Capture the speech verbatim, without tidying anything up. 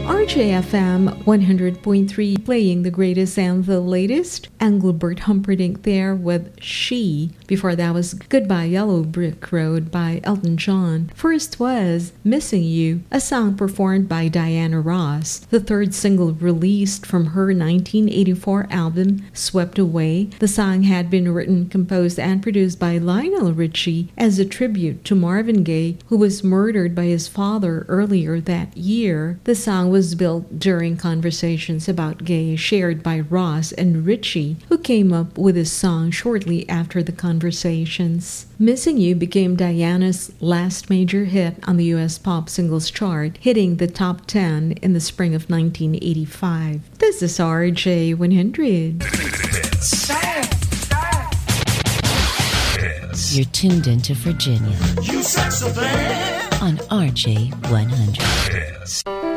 R J F M one hundred point three, playing the greatest and the latest. Engelbert Humperdinck there with She. Before that was Goodbye Yellow Brick Road by Elton John. First was Missing You, a song performed by Diana Ross, the third single released from her nineteen eighty-four album Swept Away. The song had been written, composed, and produced by Lionel Richie as a tribute to Marvin Gaye, who was murdered by his father earlier that year. The song was built during conversations about Gaye shared by Ross and Richie, who came up with this song shortly after the conversations. Missing You became Diana's last major hit on the U S pop singles chart, hitting the top ten in the spring of nineteen eighty-five. This is R J one hundred. You're tuned into Virginia You sex so bad on R J one hundred.